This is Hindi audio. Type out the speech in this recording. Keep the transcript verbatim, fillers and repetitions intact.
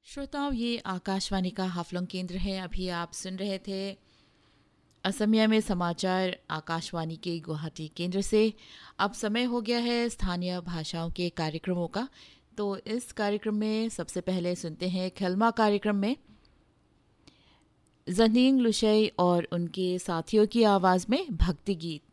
श्रोताओं, ये आकाशवाणी का हाफलंग केंद्र है। अभी आप सुन रहे थे असमिया में समाचार आकाशवाणी के गुवाहाटी केंद्र से। अब समय हो गया है स्थानीय भाषाओं के कार्यक्रमों का। तो इस कार्यक्रम में सबसे पहले सुनते हैं खिलमा कार्यक्रम में जनींग लुशई और उनके साथियों की आवाज़ में भक्ति गीत।